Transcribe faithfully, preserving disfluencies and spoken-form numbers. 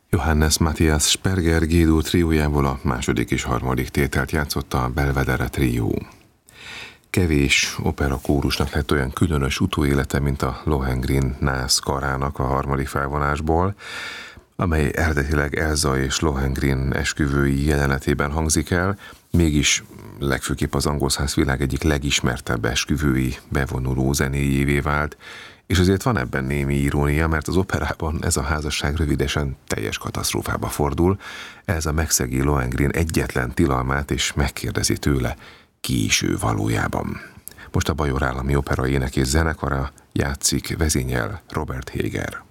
Johannes Matthias Sperger G-dur triójából a második és harmadik tételt játszotta a Belvedere trió. Kevés operakórusnak lett olyan különös utóélete, mint a Lohengrin nász karának a harmadik felvonásból, amely eredetileg Elsa és Lohengrin esküvői jelenetében hangzik el, mégis legfőképp az angol száz világ egyik legismertebb esküvői bevonuló zenéjévé vált, és azért van ebben némi irónia, mert az operában ez a házasság rövidesen teljes katasztrófába fordul. Elsa megszegi Lohengrin egyetlen tilalmát, és megkérdezi tőle, ki is ő valójában. Most a Bajor Állami Opera Ének és Zenekara játszik, vezényel Robert Heger.